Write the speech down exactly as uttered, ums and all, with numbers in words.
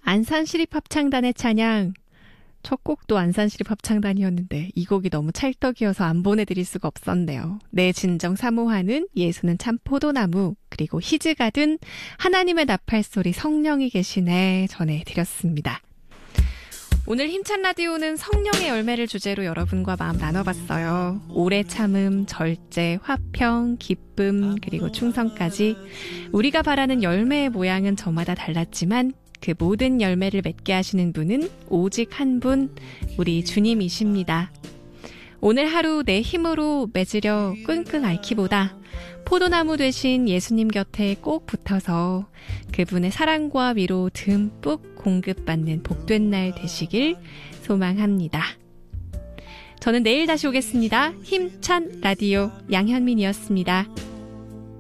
안산시립합창단의 찬양. 첫 곡도 안산시립합창단이었는데 이 곡이 너무 찰떡이어서 안 보내드릴 수가 없었네요. 내 진정 사모하는 예수는 참 포도나무, 그리고 히즈가든 하나님의 나팔소리 성령이 계시네 전해드렸습니다. 오늘 힘찬 라디오는 성령의 열매를 주제로 여러분과 마음 나눠봤어요. 오래 참음, 절제, 화평, 기쁨, 그리고 충성까지 우리가 바라는 열매의 모양은 저마다 달랐지만 그 모든 열매를 맺게 하시는 분은 오직 한 분, 우리 주님이십니다. 오늘 하루 내 힘으로 맺으려 끙끙 앓기보다 포도나무 되신 예수님 곁에 꼭 붙어서 그분의 사랑과 위로 듬뿍 공급받는 복된 날 되시길 소망합니다. 저는 내일 다시 오겠습니다. 힘찬 라디오 양현민이었습니다.